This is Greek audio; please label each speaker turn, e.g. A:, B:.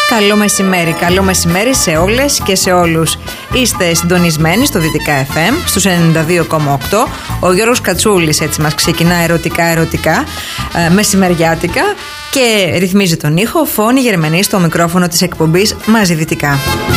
A: Καλό μεσημέρι σε όλες και σε όλους. Είστε συντονισμένοι στο Δυτικά FM στους 92,8. Ο Γιώργος Κατσούλης έτσι μας ξεκινά ερωτικά, μεσημεριάτικα, και ρυθμίζει τον ήχο. Φώνη Γερμανή στο μικρόφωνο της εκπομπής Μαζί Δυτικά.